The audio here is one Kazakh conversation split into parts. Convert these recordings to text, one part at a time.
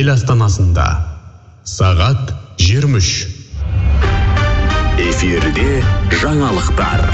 ел астанасында. Сағат 23. Эфирде жаңалықтар.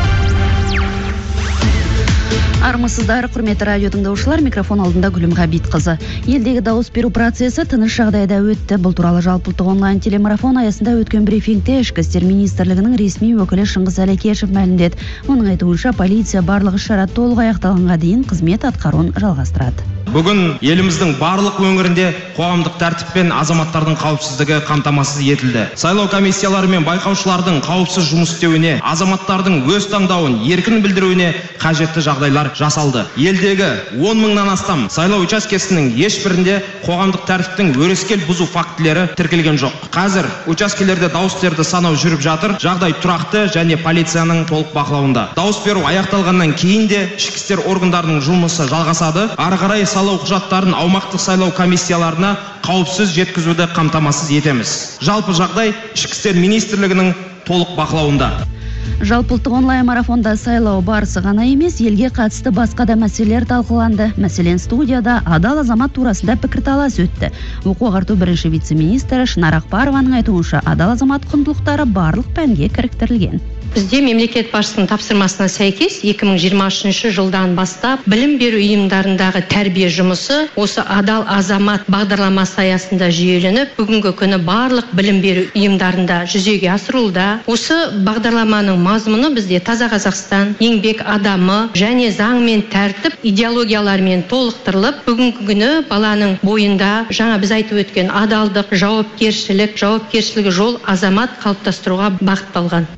Армысыздар, құрметті радио тыңдаушылар, микрофон алдында Гүлім Ғабитқызы. Елдегі дауыс беру процесі тыныш жағдайда өтті. Бұл туралы жалпыұлттық онлайн телемарафон аясында өткен брифингте Ішкі істер министрлігінің ресми өкілі Шыңғыс Әлекешев мәлімдеді. Оның айтуынша полиция барлық іс-шара толық аяқталғанға дейін қызмет атқаруын жалғастырады. Бүгін еліміздің барлық өңірінде қоғамдық тәртіп пен азаматтардың қауіпсіздігі қамтамасыз етілді. Сайлау комиссиялары мен байқаушылардың қауіпсіз жұмыс істеуіне, азаматтардың өз таңдауын еркін білдіруіне қажетті жағдайлар жасалды. Елдегі 10 мыңнан астам сайлау учаскесінің ешбірінде қоғамдық тәртіптің өрескел бұзу фактілері тіркелген жоқ. Қазір учаскелерде дауыс беруді санау жүріп жатыр. Жағдай тұрақты және полицияның толық бақылауында. Дауыс беру аяқталғаннан кейін де ішкі істер органдарының жұмысы жалғасады. Ары қарай сайлау құжаттарын аумақтық сайлау комиссияларына қауіпсіз жеткізуді қамтамасыз етеміз. Жалпы жағдай Ішкі істер министрлігінің толық бақылауында. Жалпыұлттық онлайн марафонда сайлау барысы ғана емес, елге қатысты басқа да мәселелер талқыланды. Мәселен, студияда адал азамат турасында пікірталас өтті. Оқу-ағарту бірінші вице-министрі Шынар Ақбарованың айтуынша, адал азамат құндылықтары барлық пәнге кіріктірілген. Бізде мемлекет басшысының тапсырмасына сәйкес 2023 жылдан бастап білім беру ұйымдарындағы тәрбие жұмысы осы адал азамат бағдарламасы аясында жүйеленіп, бүгінгі күні барлық білім беру ұйымдарында жүзеге асырылуда. Осы бағдарламаның мазмұны бізде таза Қазақстан, еңбек адамы және заң мен тәртіп идеологияларымен толықтырылып, бүгінгі күні баланың бойында жаңа біз айтып өткен адалдық, жауапкершілігі жол азамат қалыптастыруға бағытталған.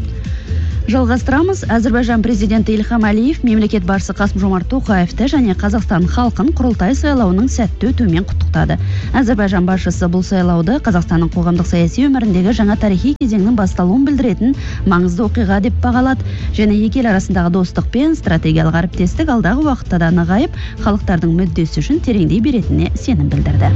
Жалғастырамыз. Әзірбайжан президенті Ильхам Алиев мемлекет басшысы Қасым-Жомарт Тоқаевты және Қазақстан халқын құрылтай сайлауының сәтті өтуімен құттықтады. Әзірбайжан басшысы бұл сайлауды Қазақстанның қоғамдық саяси өміріндегі жаңа тарихи кезеңнің басталуын білдіретін маңызды оқиға деп бағалады. Және екі ел арасындағы достық пен стратегиялық әріптестік алдағы уақытта да нығайып, халықтардың мүддесі үшін тереңдей беретініне сенім білдірді.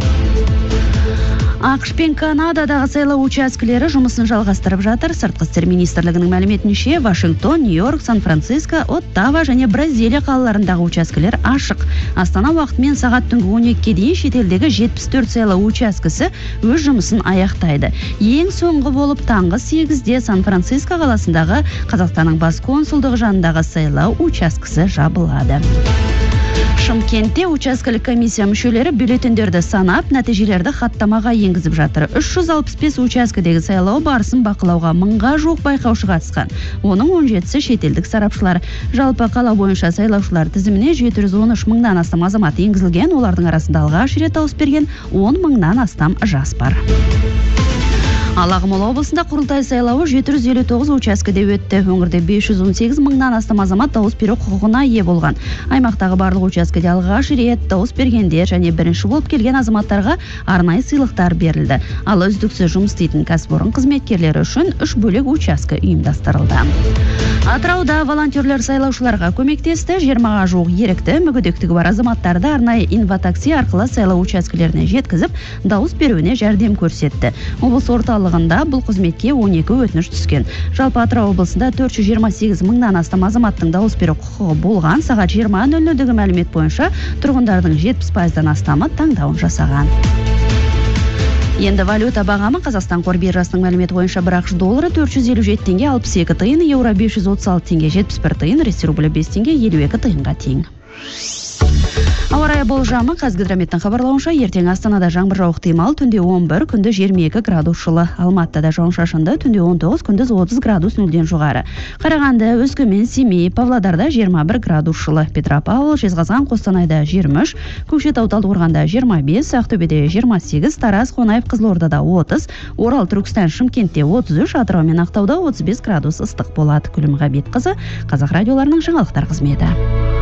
ақш пен Канададағы сайлау учаскелері жұмысын жалғастырып жатыр. Сыртқы істер министрлігінің мәліметінше, Вашингтон, Нью-Йорк, Сан-Франциско, Оттава және Бразилия қалаларындағы учаскелер ашық. Астана уақытымен сағат түнгі 12-ге дейін шетелдегі 74 сайлау учаскесі өз жұмысын аяқтайды. Ең соңғы болып таңғы 8-де Сан-Франциско қаласындағы Қазақстанның бас консулдығы жанындағы сайлау учаскесі жабылады. Шымкентте учаскелік комиссия мүшелері бюллетендерді санап, нәтижелерді хаттамаға енгізіп жатыр. 365 учаскедегі сайлау барысын бақылауға 1000-ға жуық байқаушы қатысқан. Оның 17-сі шетелдік сарапшылар. Жалпы қала бойынша сайлаушылар тізіміне 713 мыңнан астам азамат енгізілген. Олардың арасында алғаш рет дауыс берген 10 мыңнан астам жас бар. Ал Ақмола облысында құрылтай сайлауы 759 учаскеде өтті. Өңірде 518 мыңнан астам азамат дауыс беру құқығына ие болған. Аймақтағы барлық учаскеде алғаш рет дауыс бергендер және бірінші болып келген азаматтарға арнайы сыйлықтар берілді. Ал үздіксіз жұмыс істейтін кәсіпорын қызметкерлері үшін 3 бөлек учаске ұйымдастырылды. Атырауда волонтерлер сайлаушыларға көмектесті. 20-ға жуық ерікті, мүгедектігі бар азаматтарды арнайы инватакси арқылы сайлау учаскелеріне жеткізіп, дауыс беруіне жәрдем көрсетті. Облыс орталығында бұл қызметке 12 өтініш түскен. Жалпы Атырау облысында 428 мыңнан астам азаматтың дауыс беру құқығы болған. Сағат 20:00-дегі мәлімет бойынша тұрғындардың 70%-дан астамы таңдауын жасаған. Енді валюта бағамы. Қазақстан қор биржасының мәліметі бойынша бір ақш доллары 457 теңге 62 тиын, еуро 536 теңге 71 тиын, ресей рублі 5 теңге 52 тиынға тең. Ауа райы болжамы. Қазгидрометтің хабарлауынша, ертең Астанада жаңбыр жауып ықтимал, түнде 11, күндіз 22 градус жылы. Алматыда жауын-шашынды, түнде 19, күндіз 30 градус нөлден жоғары. Қарағанды, Өскемен, Семей, Павлодарда 21 градус жылы. Петропавл, Жезқазған, Қостанайда 23, Көкшетау, Талдықорғанда 25, Ақтөбеде 28, Тараз, Қонаев, Қызылордада 30, Орал, Түркістан, Шымкентте 33, Атырау мен Ақтауда 35 градус ыстық болады. Гүлім Ғабитқызы, Қазақ радиоларының жаңалықтар қызметі.